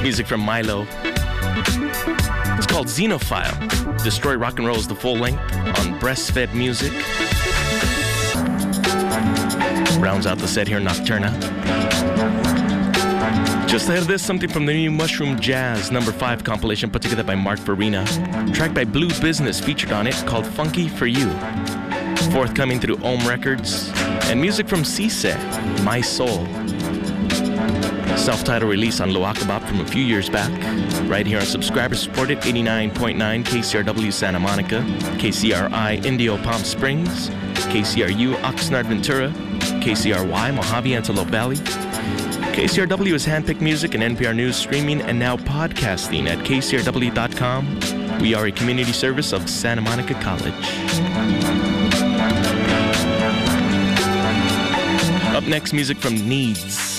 Music from Milo. It's called Xenophile. Destroy Rock and Roll is the full length on Breastfed Music. Rounds out the set here, Nocturna. Just ahead of this, something from the new Mushroom Jazz number 5 compilation put together by Mark Farina. Track by Blue Business featured on it called Funky For You. Forthcoming through Ohm Records. And music from Cisse, My Soul. Self-titled release on Loakabop from a few years back. Right here on subscriber-supported 89.9 KCRW Santa Monica, KCRI Indio Palm Springs, KCRU Oxnard Ventura, KCRY Mojave Antelope Valley. KCRW is handpicked music and NPR News streaming and now podcasting at kcrw.com. We are a community service of Santa Monica College. Up next, music from Needs.